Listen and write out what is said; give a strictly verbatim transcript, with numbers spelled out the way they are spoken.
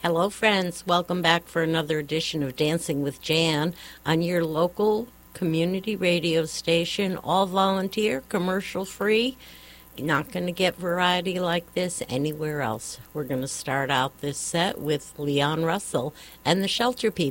Hello, friends. Welcome back for another edition of Dancing with Jan on your local community radio station, all volunteer, commercial free. You're not going to get variety like this anywhere else. We're going to start out this set with Leon Russell and the Shelter People.